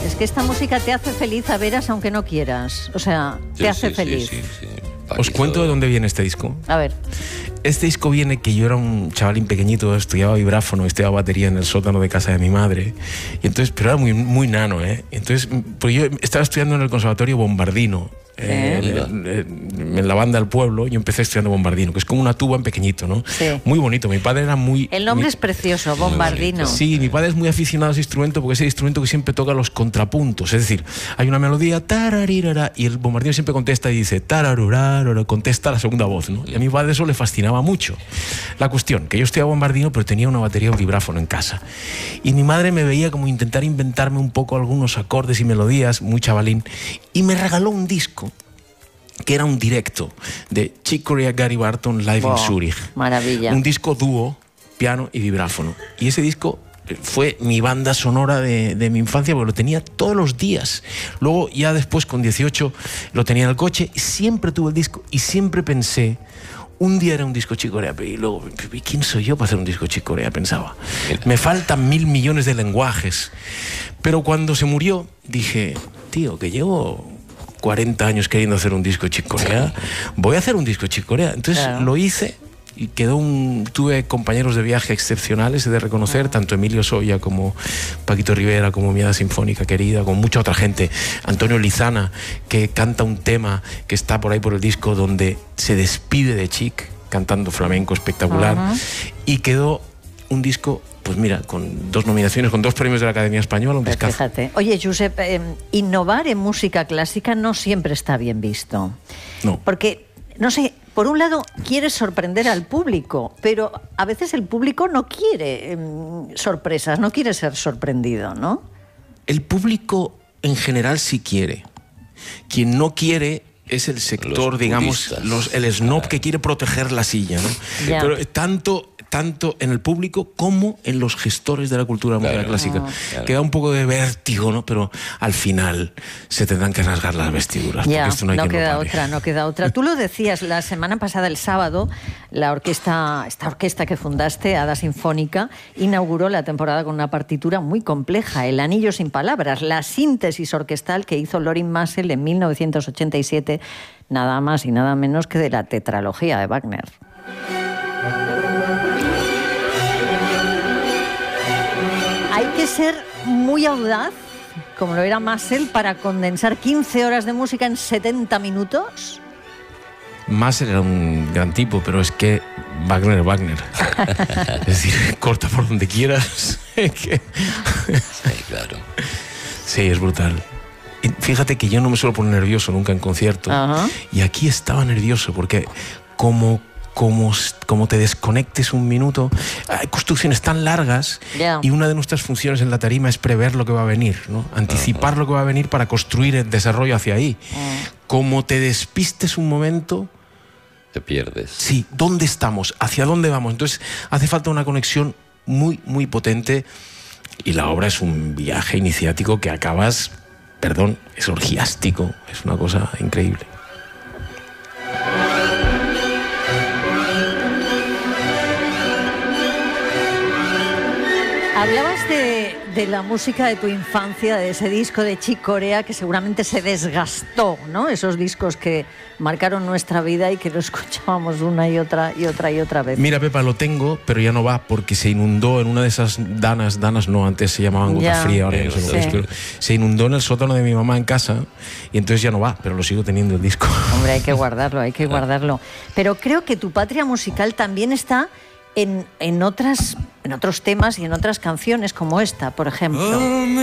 Es que esta música te hace feliz a veras aunque no quieras. O sea, te hace feliz. Sí. Os cuento de dónde viene este disco. A ver. Este disco viene que yo era un chavalín pequeñito, estudiaba vibráfono, estudiaba batería en el sótano de casa de mi madre. Y entonces, pero era muy nano, ¿eh? Entonces, pues yo estaba estudiando en el Conservatorio Bombardino. En la banda del pueblo, yo empecé estudiando bombardino, que es como una tuba en pequeñito, ¿no? Sí. Muy bonito. Mi padre era muy... El nombre es precioso, bombardino. Sí, mi padre es muy aficionado a ese instrumento porque es el instrumento que siempre toca los contrapuntos. Es decir, hay una melodía, tararirara, y el bombardino siempre contesta y dice, tararurara, contesta la segunda voz, ¿no? Y a mi padre eso le fascinaba mucho. La cuestión, que yo estudiaba bombardino, pero tenía una batería de vibráfono en casa. Y mi madre me veía como intentar inventarme un poco algunos acordes y melodías, muy chavalín, y me regaló un disco que era un directo de Chick Corea, Gary Barton, live in Zurich. Maravilla. Un disco dúo, piano y vibráfono. Y ese disco fue mi banda sonora de mi infancia, porque lo tenía todos los días. Luego, ya después, con 18, lo tenía en el coche. Siempre tuve el disco y siempre pensé, un día era un disco Chick Corea, y luego, ¿quién soy yo para hacer un disco Chick Corea? Pensaba. Me faltan 1000 millones de lenguajes. Pero cuando se murió, dije, tío, que llevo 40 años queriendo hacer un disco Chick Corea, voy a hacer un disco Chick Corea. Entonces lo hice y tuve compañeros de viaje excepcionales, he de reconocer, tanto Emilio Soya como Paquito Rivera, como Miada Sinfónica Querida, con mucha otra gente. Antonio Lizana, que canta un tema que está por ahí por el disco donde se despide de Chick, cantando flamenco espectacular. Y quedó un disco, pues mira, con 2 nominaciones, con 2 premios de la Academia Española, un discazo. Fíjate. Oye, Josep, innovar en música clásica no siempre está bien visto. No. Porque, no sé, por un lado quieres sorprender al público, pero a veces el público no quiere sorpresas, no quiere ser sorprendido, ¿no? El público en general sí quiere. Quien no quiere es el sector, digamos, el snob que quiere proteger la silla, ¿no? Pero tanto en el público como en los gestores de la cultura musical clásica. Queda un poco de vértigo, ¿no? Pero al final se tendrán que rasgar las vestiduras. Ya, porque esto no queda otra. Tú lo decías la semana pasada, el sábado, esta orquesta que fundaste, Hada Sinfónica, inauguró la temporada con una partitura muy compleja, El Anillo sin palabras, la síntesis orquestal que hizo Lorin Maazel en 1987, nada más y nada menos que de la tetralogía de Wagner. Hay que ser muy audaz, como lo era Maazel, para condensar 15 horas de música en 70 minutos. Maazel era un gran tipo, pero es que Wagner. Es decir, corta por donde quieras. Sí, claro. Sí, es brutal. Y fíjate que yo no me suelo poner nervioso nunca en concierto. Y aquí estaba nervioso porque como te desconectes un minuto, hay construcciones tan largas y una de nuestras funciones en la tarima es prever lo que va a venir, ¿no? Anticipar lo que va a venir para construir el desarrollo hacia ahí. Como te despistes un momento, te pierdes. Sí, ¿dónde estamos? ¿Hacia dónde vamos? Entonces hace falta una conexión muy, muy potente y la obra es un viaje iniciático que acabas, es orgiástico, es una cosa increíble. Hablabas de la música de tu infancia, de ese disco de Chick Corea que seguramente se desgastó, ¿no? Esos discos que marcaron nuestra vida y que lo escuchábamos una y otra vez. Mira, Pepa, lo tengo, pero ya no va porque se inundó en una de esas danas no, antes se llamaban Gota Fría, ahora no sé, pero se inundó en el sótano de mi mamá en casa y entonces ya no va, pero lo sigo teniendo el disco. Hombre, hay que guardarlo. Pero creo que tu patria musical también está en otros temas y en otras canciones como esta, por ejemplo.